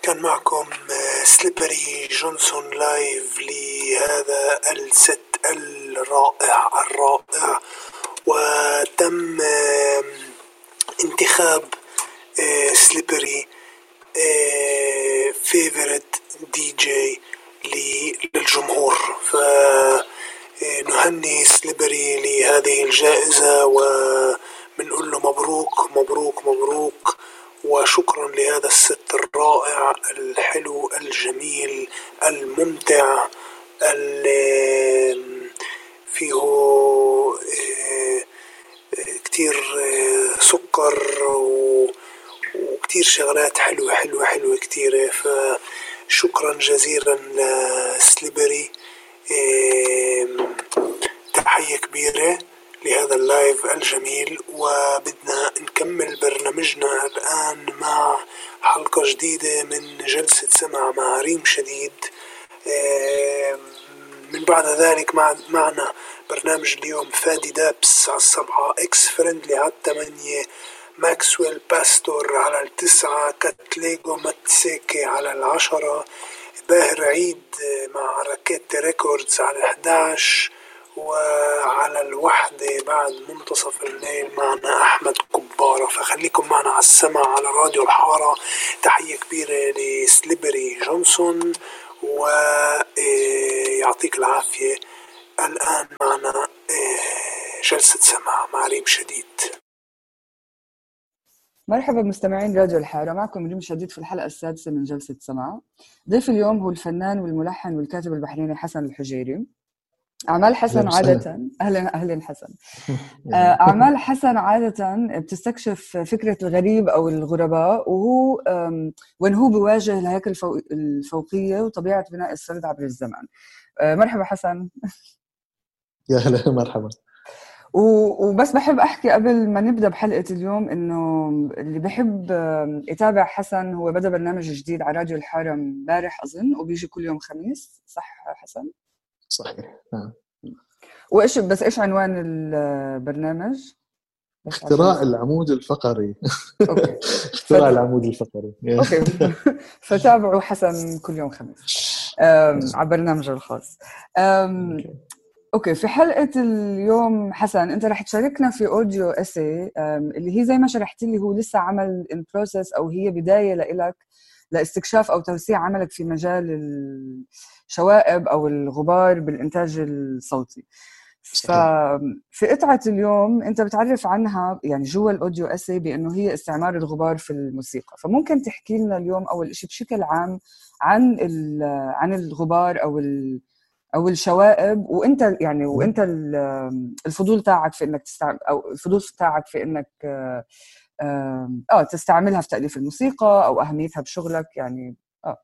كان معكم سليبري جونسون لايف لهذا الست الرائع وتم انتخاب سليبري فيفورت دي جي للجمهور، فنهني سليبري لهذه الجائزة وبنقول له مبروك مبروك مبروك، وشكرا لهذا الست الرائع الحلو الجميل الممتع اللي فيه كتير سكر وكتير شغلات حلوة كتيرة. فشكرا جزيلا لسليبري، تحية كبيرة لهذا اللايف الجميل. وبدنا نكمل برنامجنا الآن مع حلقة جديدة من جلسة سمع مع ريم شديد. من بعد ذلك معنا برنامج اليوم فادي دابس على 7، اكس فريندلي على 8، ماكسويل باستور على 9، كاتليجو ماتسيكي على 10، باهر عيد مع راكيت ريكوردز على 11، وعلى 1 بعد منتصف الليل معنا أحمد كبارة. فخليكم معنا على السمع على راديو الحارة. تحية كبيرة لسليبري جونسون ويعطيك العافية. الآن معنا جلسة سمع مع ريم شديد. مرحبا مستمعين راديو الحارة، معكم ريم شديد في الحلقة السادسة من جلسة سمع. ضيف اليوم هو الفنان والملحن والكاتب البحريني حسن الحجيري. أعمال حسن عادة أهلا حسن. أعمال حسن عادة بتستكشف فكرة الغريب أو الغرباء، وهو وين هو بيواجه الهيكل الفوقية وطبيعة بناء السرد عبر الزمن. مرحبا حسن. يا هلا مرحبا. وبس بحب أحكي قبل ما نبدأ بحلقة اليوم إنه اللي بحب يتابع حسن هو بدأ برنامج جديد على راديو الحارة امبارح أظن، وبيجي كل يوم خميس، صح حسن؟ صحيح نعم. إيش عنوان البرنامج؟ اختراع العمود الفقري. أوكي. اختراع العمود الفقري. أوكي. فتابعوا حسن كل يوم خميس على برنامجه الخاص. أوكي. في حلقة اليوم حسن أنت رح تشاركنا في أوديو أسي اللي هي زي ما شرحت لي هو لسه عمل in process، أو هي بداية لإلك لاستكشاف أو توسيع عملك في مجال الشوائب أو الغبار بالإنتاج الصوتي. ففي قطعة اليوم أنت بتعرف عنها يعني جوا الأوديو أسي بأنه هي استعمار الغبار في الموسيقى. فممكن تحكي لنا اليوم أول إشي بشكل عام عن الغبار أو الشوائب، وأنت يعني الفضول تاعك في إنك تستعمل، أو الفضول تاعك في إنك تستعملها في تأليف الموسيقى أو أهميتها بشغلك يعني.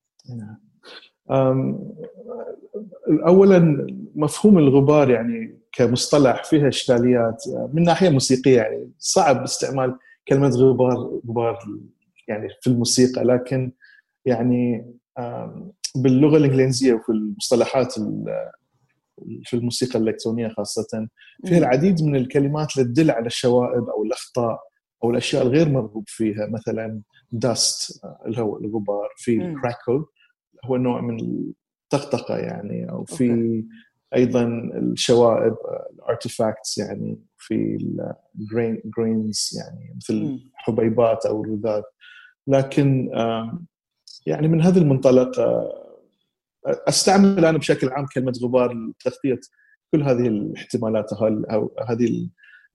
أولاً مفهوم الغبار يعني كمصطلح فيها إشكاليات من ناحية موسيقية، يعني صعب استعمال كلمة غبار يعني في الموسيقى، لكن يعني باللغة الإنجليزية وفي المصطلحات في الموسيقى الإلكترونية خاصة فيها العديد من الكلمات اللي تدل على الشوائب أو الأخطاء أو الأشياء الغير مرغوب فيها. مثلاً dust اللي هو الغبار، في crackle هو نوع من الطقطقة يعني، أو في أيضاً الشوائب artifacts يعني، في grains يعني مثل حبيبات أو رذاذ. لكن يعني من هذا المنطلق أستعمل أنا بشكل عام كلمة غبار لتغطية كل هذه الاحتمالات أو هذه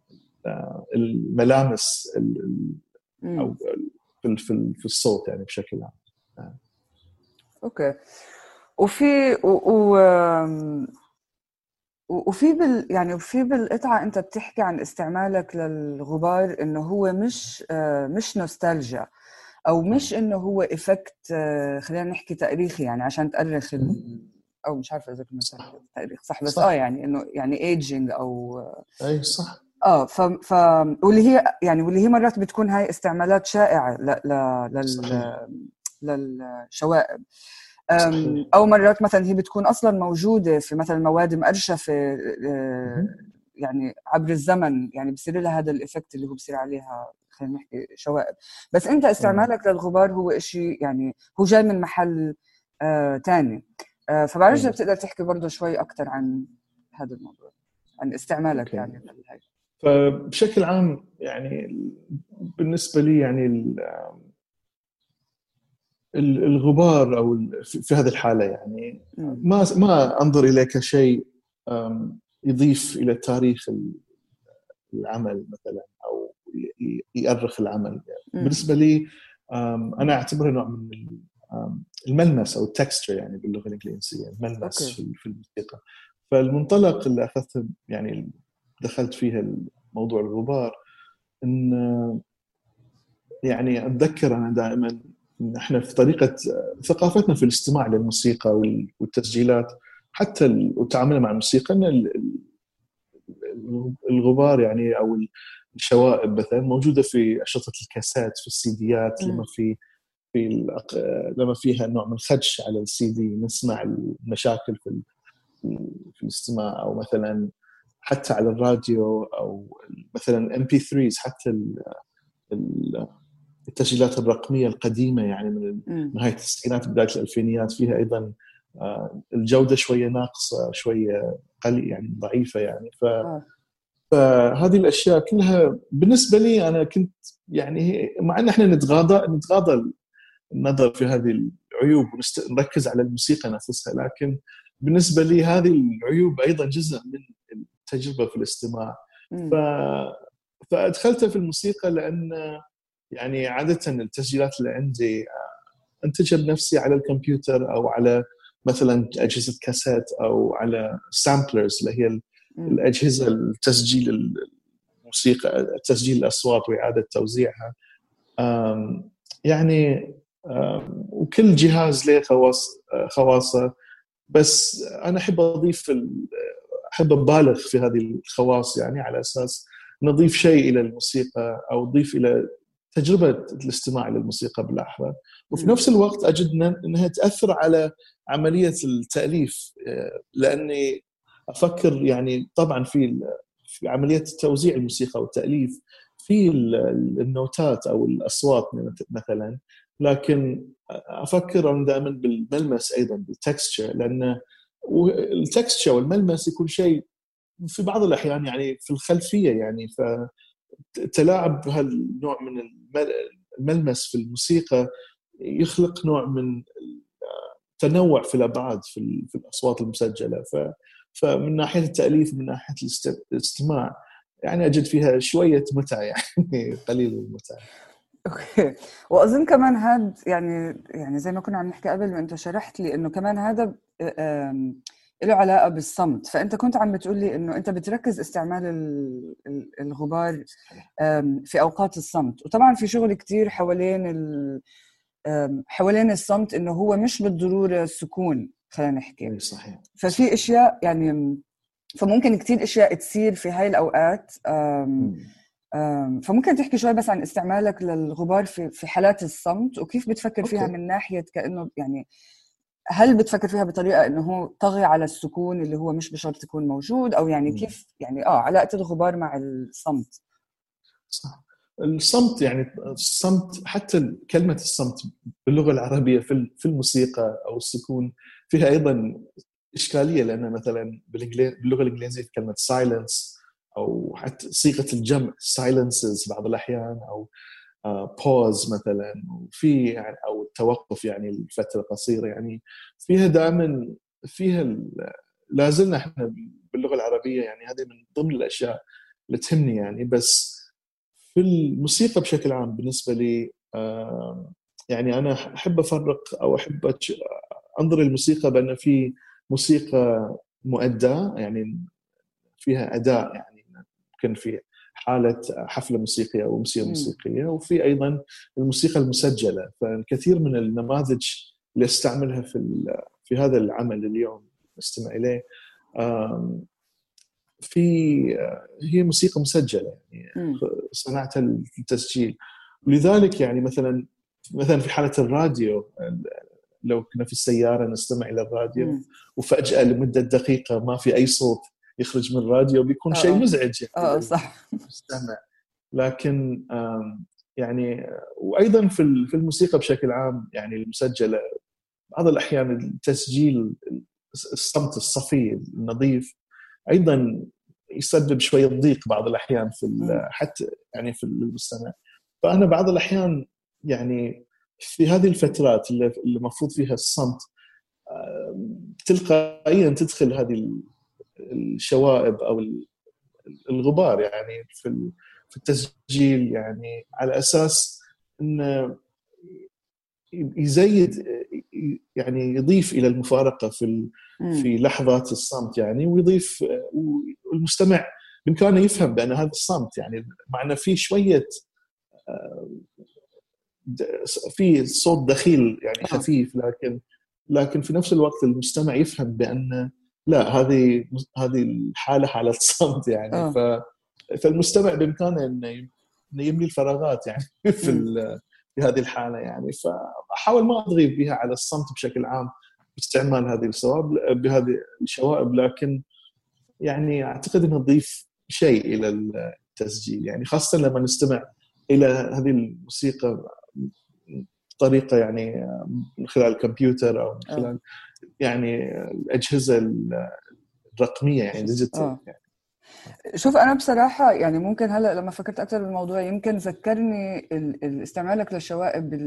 الملامس أو في الصوت يعني بشكل عام. أوكي. وفي بالقطعة أنت بتحكي عن استعمالك للغبار إنه هو مش نوستالجيا، أو مش إنه هو إفكت خلينا نحكي تاريخي يعني عشان تأرخ أو مش عارفة إذا كنت تاريخ صح، بس صح. يعني إنه يعني ايجينج أو أي صح. واللي هي مرات بتكون هاي استعمالات شائعة للشوائب. أو مرات مثلا هي بتكون أصلا موجودة في مثلا مواد مقرشفة يعني عبر الزمن، يعني بصير لها هذا الإفكت اللي هو بصير عليها خلينا نحكي شوائب. بس انت استعمالك للغبار هو إشي يعني هو جاي من محل تاني. فبعرفش إذا بتقدر تحكي برضه شوي أكتر عن هذا الموضوع، عن استعمالك يعني في هاي. فبشكل عام يعني بالنسبة لي يعني الغبار أو في هذه الحالة يعني ما أنظر إليه كشيء يضيف إلى تاريخ العمل مثلا أو يؤرخ العمل يعني. بالنسبة لي أنا أعتبره نوع من الملمس أو التكستشر يعني باللغة الإنجليزية، الملمس في الموسيقى. فالمنطلق اللي أخذته يعني دخلت فيها موضوع الغبار إن يعني أتذكر أنا دائما إن إحنا في طريقة ثقافتنا في الاستماع للموسيقى والتسجيلات حتى وتعاملنا مع الموسيقى إن الغبار يعني أو الشوائب مثلا موجودة في أشرطة الكاسات، في السيديات، لما فيها نوع من خدش على السي دي نسمع المشاكل في الاستماع، أو مثلا حتى على الراديو، أو مثلا MP3s، حتى التسجيلات الرقمية القديمة يعني من نهاية التسعينات بداية الألفينيات فيها أيضا الجودة شوية ناقصة، شوية قليل يعني ضعيفة يعني. فهذه الأشياء كلها بالنسبة لي أنا كنت يعني مع أن احنا نتغاضى النظر في هذه العيوب ونركز على الموسيقى نفسها، لكن بالنسبة لي هذه العيوب أيضا جزء من التجربة في الاستماع. فأدخلتها في الموسيقى لأن يعني عادة التسجيلات اللي عندي أنتجها بنفسي على الكمبيوتر أو على مثلا أجهزة كاسات أو على سامبلرز اللي هي الأجهزة التسجيل الموسيقى، تسجيل الأصوات وإعادة توزيعها. يعني وكل جهاز له خواصه، بس أنا أحب أحب أبالغ في هذه الخواص يعني على أساس نضيف شيء إلى الموسيقى أو نضيف إلى تجربة الاستماع للموسيقى بالأحرى، وفي نفس الوقت أجد أنها تأثر على عملية التأليف، لأني أفكر يعني طبعا في عملية توزيع الموسيقى والتأليف في النوتات أو الأصوات مثلا، لكن أفكر أنا دائما بالملمس أيضا، بالتكستشر، لأن التكستشر والملمس يكون شيء في بعض الأحيان يعني في الخلفية يعني. فتلاعب هالنوع من الملمس في الموسيقى يخلق نوع من التنوع في الأبعاد في الأصوات المسجلة. فمن ناحية التأليف، من ناحية الاستماع يعني أجد فيها شوية متعة يعني قليل المتعة. اوكي. واظن كمان هذا يعني زي ما كنا عم نحكي قبل وانت شرحت لي انه كمان هذا له علاقه بالصمت. فانت كنت عم بتقول لي انه انت بتركز استعمال الغبار في اوقات الصمت، وطبعا في شغل كتير حوالين الصمت انه هو مش بالضروره السكون، خلينا نحكي. صحيح. ففي اشياء يعني فممكن كتير اشياء تصير في هاي الاوقات. فممكن تحكي شوي بس عن استعمالك للغبار في حالات الصمت، وكيف بتفكر فيها من ناحية كأنه يعني هل بتفكر فيها بطريقة إنه هو طغي على السكون اللي هو مش بشرط يكون موجود، أو يعني كيف يعني علاقة الغبار مع الصمت؟ صح. الصمت يعني الصمت، حتى كلمة الصمت باللغة العربية في الموسيقى أو السكون فيها أيضا إشكالية، لأن مثلا باللغة الإنجليزية كلمة silence أو حتى صيغة الجمع silences بعض الأحيان، أو pause مثلا، وفي يعني أو التوقف يعني لفترة قصيرة، يعني فيها دائما لازلنا احنا باللغة العربية يعني هذه من ضمن الأشياء اللي تهمني يعني. بس في الموسيقى بشكل عام بالنسبة لي يعني أنا أحب أفرق أو أحب أنظر الموسيقى بأن في موسيقى مؤداة يعني فيها أداء، يعني ممكن في حالة حفلة موسيقية أو أمسية موسيقية، وفي أيضا الموسيقى المسجلة. فالكثير من النماذج اللي استعملها في هذا العمل اليوم نستمع إليه هي موسيقى مسجلة يعني صنعتها للتسجيل. ولذلك يعني مثلا في حالة الراديو، لو كنا في السيارة نستمع إلى الراديو وفجأة لمدة دقيقة ما في أي صوت يخرج من الراديو، بيكون شيء مزعج يعني صح. للمستمع. لكن يعني وايضا في الموسيقى بشكل عام يعني المسجله بعض الاحيان التسجيل الصمت الصفي النظيف ايضا يسبب شويه ضيق بعض الاحيان حتى يعني في المستمع. فانا بعض الاحيان يعني في هذه الفترات اللي المفروض فيها الصمت تلقائيا تدخل هذه الشوائب او الغبار يعني في التسجيل، يعني على اساس انه يزيد يعني يضيف الى المفارقه في لحظات الصمت يعني، ويضيف والمستمع بامكانه يفهم بان هذا الصمت يعني معنى فيه شويه في صوت دخيل يعني خفيف، لكن في نفس الوقت المستمع يفهم بان لا هذه الحاله حاله صمت يعني. فالمستمع بامكانه انه يملي الفراغات يعني في هذه الحاله يعني. فاحاول ما اضغط بها على الصمت بشكل عام باستعمال هذه بهذه الشوائب، لكن يعني اعتقد انها تضيف شيء الى التسجيل يعني، خاصه لما نستمع الى هذه الموسيقى بطريقه يعني من خلال الكمبيوتر او من خلال يعني الاجهزه الرقميه يعني ديجيتال يعني. شوف أنا بصراحة يعني ممكن هلأ لما فكرت أكثر بالموضوع يمكن ذكرني استعمالك للشوائب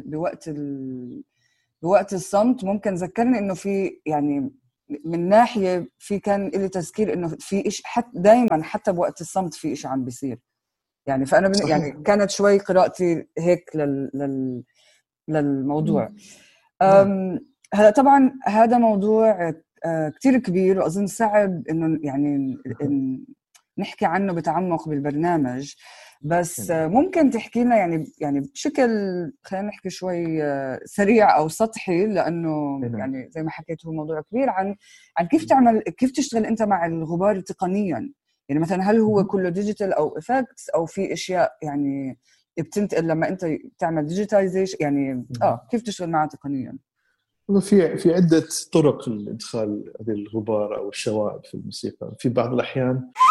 بوقت الصمت، ممكن ذكرني إنه في يعني من ناحية في كان لي تذكير إنه في إيش حتى دايما حتى بوقت الصمت في إيش عم بيصير يعني. فأنا يعني كانت شوي قراءتي هيك للموضوع. هلا طبعا هذا موضوع كتير كبير وأظن صعب إنه يعني نحكي عنه بتعمق بالبرنامج، بس ممكن تحكي لنا يعني بشكل خلينا نحكي شوي سريع أو سطحي، لأنه يعني زي ما حكيت هو موضوع كبير عن كيف تشتغل أنت مع الغبار تقنيا يعني. مثلا هل هو كله ديجيتال أو إفكتس أو في أشياء يعني بتنتقل لما أنت تعمل ديجيتايزيشن يعني كيف تشتغل معه تقنيا؟ في عدة طرق لإدخال هذه الغبار أو الشوائب في الموسيقى. في بعض الأحيان